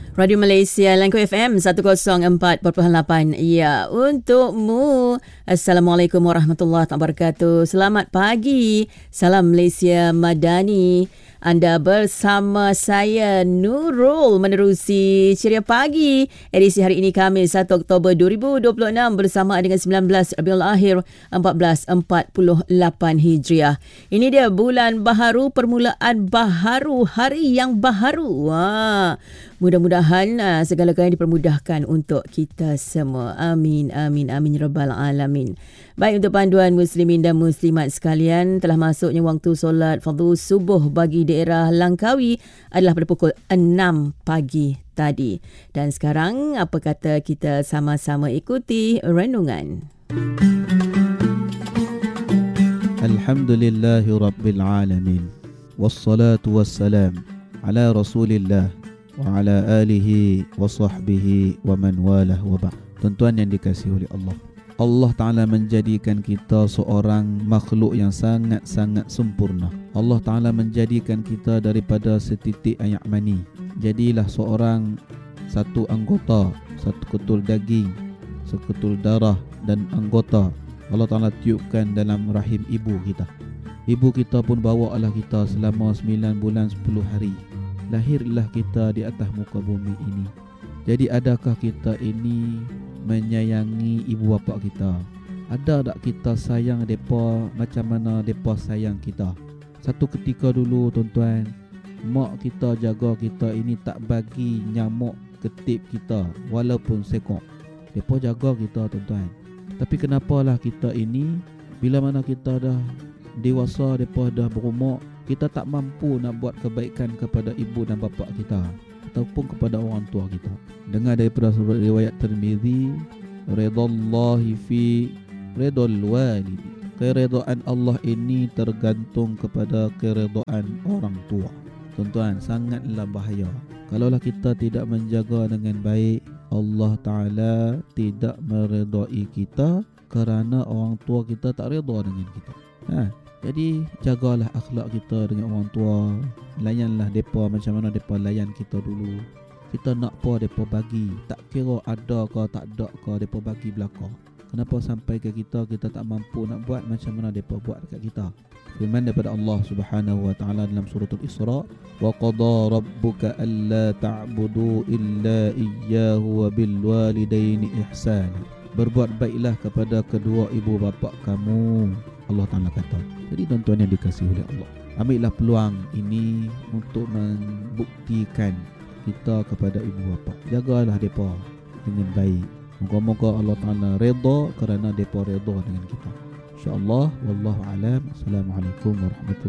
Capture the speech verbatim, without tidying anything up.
Radio Malaysia Langko F M seratus empat perpuluhan lapan. Ya, untukmu. Assalamualaikum warahmatullahi wabarakatuh. Selamat pagi. Salam Malaysia Madani. Anda bersama saya Nurul menerusi Ceria Pagi edisi hari ini Khamis satu Oktober dua ribu dua puluh enam bersama dengan sembilan belas Rabiul Akhir seribu empat ratus empat puluh lapan Hijriah. Ini dia bulan baharu, permulaan baharu, hari yang baharu. Wah, mudah-mudahan uh, segala-galanya dipermudahkan untuk kita semua. Amin, amin, amin, rabbal alamin. Baik, untuk panduan muslimin dan muslimat sekalian, telah masuknya waktu solat fardu subuh bagi daerah Langkawi adalah pada pukul enam pagi tadi. Dan sekarang, apa kata kita sama-sama ikuti renungan. Alhamdulillahi Rabbil Alamin. Wassalatu wassalam ala Rasulillah wa ala alihi wa sahbihi wa man walah wa ba'. Tuan-tuan yang dikasihi oleh Allah, Allah Ta'ala menjadikan kita seorang makhluk yang sangat-sangat sempurna. Allah Ta'ala menjadikan kita daripada setitik ayak mani. Jadilah seorang satu anggota, satu ketul daging, seketul darah dan anggota. Allah Ta'ala tiupkan dalam rahim ibu kita. Ibu kita pun bawa Allah kita selama sembilan bulan sepuluh hari. Lahirlah kita di atas muka bumi ini. Jadi adakah kita ini menyayangi ibu bapa kita? Ada tak kita sayang mereka macam mana mereka sayang kita? Satu ketika dulu tuan-tuan, mak kita jaga kita ini tak bagi nyamuk ketip kita walaupun sekok. Mereka jaga kita tuan-tuan. Tapi kenapalah kita ini bila mana kita dah dewasa, mereka dah berumur, kita tak mampu nak buat kebaikan kepada ibu dan bapa kita ataupun kepada orang tua kita. Dengar daripada surah riwayat Tirmizi, ridallahi fi ridal walidi. Keredaan Allah ini tergantung kepada keredaan orang tua. Tuan-tuan, sangatlah bahaya. Kalaulah kita tidak menjaga dengan baik, Allah Ta'ala tidak meredai kita kerana orang tua kita tak reda dengan kita. Ha, jadi jagalah akhlak kita dengan orang tua. Layanlah mereka macam mana mereka layan kita dulu. Kita nak apa mereka bagi, tak kira ada ke tak ada ke mereka bagi belakang. Kenapa sampai ke kita, kita tak mampu nak buat macam mana mereka buat dekat kita. Firman daripada Allah Subhanahu wa taala dalam surah Al-Isra, wa qada rabbuka alla ta'budu illa iyyahu wa bil walidaini ihsana. Berbuat baiklah kepada kedua ibu bapa kamu, Allah Ta'ala kata. Jadi tuan-tuan yang dikasihi oleh Allah, ambillah peluang ini untuk membuktikan kita kepada ibu bapa. Jagalah mereka dengan baik. Moga-moga Allah Ta'ala redha kerana mereka redha dengan kita. InsyaAllah. Wallahu a'lam. Assalamualaikum warahmatullahi wabarakatuh.